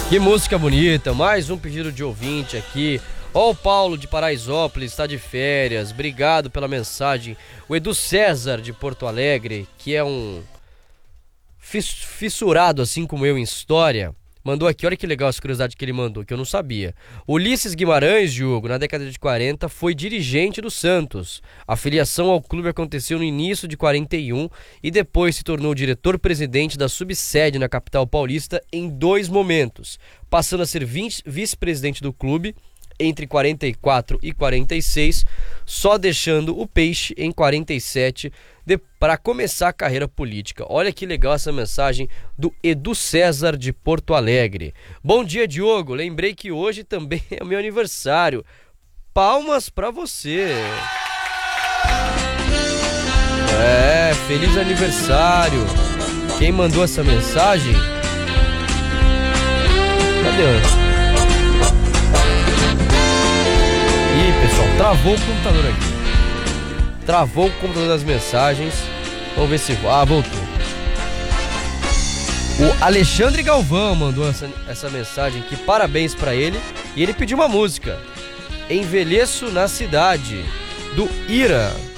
Que música bonita, mais um pedido de ouvinte aqui. Ó, o Paulo de Paraisópolis está de férias, obrigado pela mensagem. O Edu César de Porto Alegre, que é um fissurado assim como eu em história, mandou aqui, olha que legal essa curiosidade que ele mandou, que eu não sabia. Ulisses Guimarães, Diogo, na década de 40, foi dirigente do Santos. A filiação ao clube aconteceu no início de 41 e depois se tornou diretor-presidente da subsede na capital paulista em 2 momentos, passando a ser vice-presidente do clube entre 44 e 46, só deixando o Peixe em 47 para começar a carreira política. Olha que legal essa mensagem do Edu César de Porto Alegre. Bom dia, Diogo. Lembrei que hoje também é o meu aniversário. Palmas pra você. Feliz aniversário. Quem mandou essa mensagem? Cadê? Ih, pessoal, travou o computador aqui. Travou o computador das mensagens. Vamos ver se... voltou. O Alexandre Galvão mandou essa mensagem aqui. Parabéns pra ele. E ele pediu uma música. Envelheço na Cidade, do Ira.